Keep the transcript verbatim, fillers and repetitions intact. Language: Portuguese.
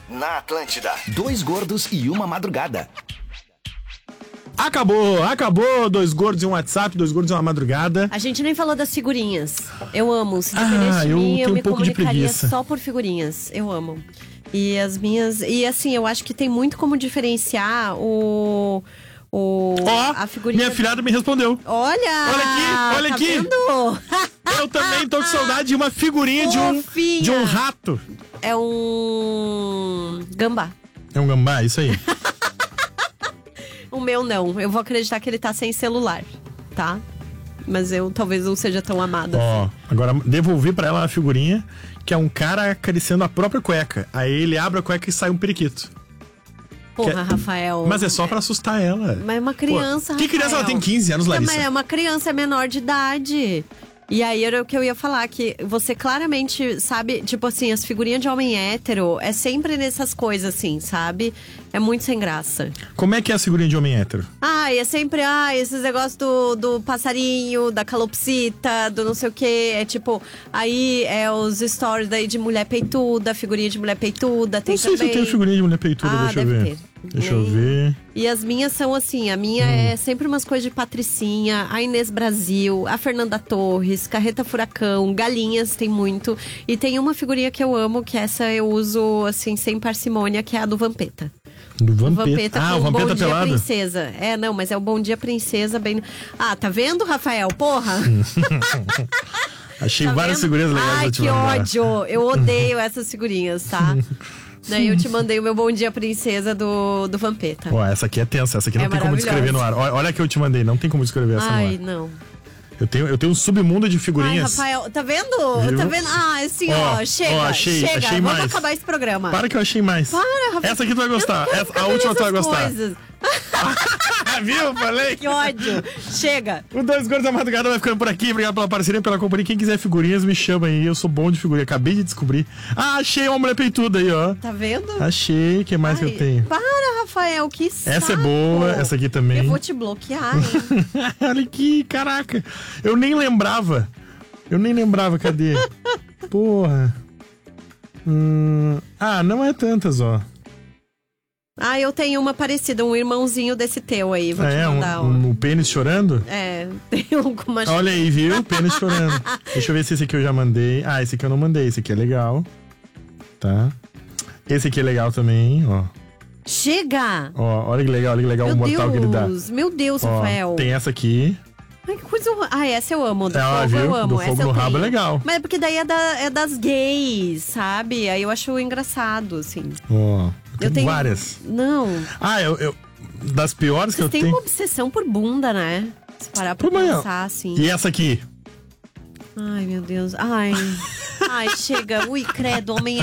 Na Atlântida, dois gordos e uma madrugada. Acabou, acabou. Dois gordos e um WhatsApp, dois gordos e uma madrugada. A gente nem falou das figurinhas. Eu amo. Se Ah, dependesse de eu mim, eu tenho me um pouco de comunicaria preguiça. só por figurinhas. Eu amo. E as minhas... E assim, eu acho que tem muito como diferenciar o... o Ó, a figurinha... minha filhada me respondeu. Olha! Olha aqui, olha tá aqui. Vendo? Eu também tô com saudade de uma figurinha de um, Fofinha. de um rato. É um... gambá. É um gambá, isso aí. O meu não. Eu vou acreditar que ele tá sem celular, tá? Mas eu talvez não seja tão amada. Ó, agora devolvi pra ela a figurinha, que é um cara acariciando a própria cueca. Aí ele abre a cueca e sai um periquito. Porra, que é- Rafael. Mas é só pra assustar ela. Mas é uma criança, Pô, que criança? Rafael. Ela tem quinze anos, Não, Larissa. mas é uma criança, é menor de idade. E aí era o que eu ia falar, que você claramente sabe, tipo assim, as figurinhas de homem hétero é sempre nessas coisas assim, sabe? É muito sem graça. Como é que é a figurinha de homem hétero? Ah, é sempre, ah, esses negócios do, do passarinho, da calopsita, do não sei o quê. É tipo, aí é os stories daí de mulher peituda, figurinha de mulher peituda, tem Não sei também. se eu tenho figurinha de mulher peituda, Ah, deixa eu deve ver. ter. Deixa eu E- ver. E as minhas são assim, a minha Hum. é sempre umas coisas de Patricinha, a Inês Brasil, a Fernanda Torres, Carreta Furacão, Galinhas tem muito. E tem uma figurinha que eu amo, que essa eu uso assim, sem parcimônia, que é a do Vampeta. Do O Vampeta. Vampeta Ah, com o Vampeta Bom Dia pelado. Princesa. É, não, mas é o Bom Dia Princesa bem... Ah, tá vendo, Rafael? Porra! Achei Tá várias vendo? figurinhas legais Ai, pra te que mandar. ódio! Eu odeio essas figurinhas, tá? Daí eu te mandei o meu Bom Dia Princesa do, do Vampeta. Ó, essa aqui é tensa, essa aqui não É tem como descrever no ar. Olha, olha a que eu te mandei, não tem como descrever essa Ai, no ar. não. Eu tenho, eu tenho um submundo de Ai, figurinhas. Rafael, tá vendo? Viu? Tá vendo? Ah, assim, Ó, ó, chega, ó, achei, chega. achei Vamos mais. acabar esse programa. Para que eu achei mais. Para, Rafael. Essa aqui tu vai gostar. Eu não quero Essa- ficar a vendo última tu vai essas gostar. coisas. Viu? Falei. Que ódio. Chega. O Dois Gordos da Madrugada vai ficando por aqui. Obrigado pela parceria, pela companhia. Quem quiser figurinhas, me chama aí. Eu sou bom de figurinha. Acabei de descobrir. Ah, achei uma mulher peituda aí, ó. Tá vendo? Achei. O que mais Ai, que eu tenho? Para, Rafael, que saco. Essa é boa, essa aqui também. Eu vou te bloquear, hein? Olha aqui, caraca. Eu nem lembrava. Eu nem lembrava, cadê? Porra. Hum, ah, não é tantas, ó. Ah, eu tenho uma parecida, um irmãozinho desse teu aí. Vou Ah, te é? mandar, Um, ó. um, um pênis chorando? É, tem um com uma... Olha aí, viu? Pênis chorando. Deixa eu ver se esse aqui eu já mandei. Ah, esse aqui eu não mandei. Esse aqui é legal. Tá. Esse aqui é legal também, ó. Chega! Ó, olha que legal, olha que legal Meu o mortal que ele dá. Deus, meu Deus, Ó, Rafael. tem essa aqui. Ai, que coisa horror- Ah, essa eu amo. Do É, ó, fogo viu? eu amo. Do fogo essa eu no rabo tenho. é legal. Mas é porque daí é, da, é das gays, sabe? Aí eu acho engraçado, assim. Ó, tem Eu tenho várias. Não. Ah, eu, eu- das piores que Vocês eu têm tenho. uma obsessão por bunda, né? Se parar pra Pô, mas, ó, pensar, assim. E essa aqui? Ai, meu Deus. Ai. Ai, chega. Ui, credo, homem